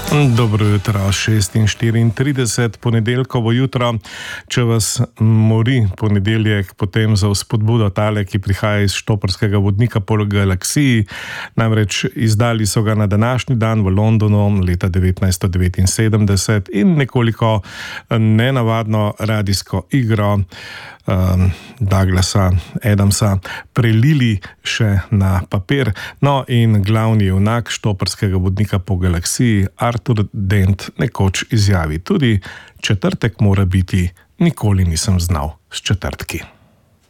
Dobro jutro, 6:34, ponedeljkovo jutro. Če vas mori ponedeljek, potem za vzpodbudo tale, ki prihaja iz štoparskega vodnika po galaksiji. Namreč izdali so ga na današnji dan v Londonu leta 1979 in nekoliko nenavadno radijsko igro Douglasa Adamsa prelili še na papir. No, in glavni junak štoparskega vodnika po galaksiji, Arthur Dent, nekoč izjavi tudi: četrtek mora biti, nikoli nisem znal s četrtki.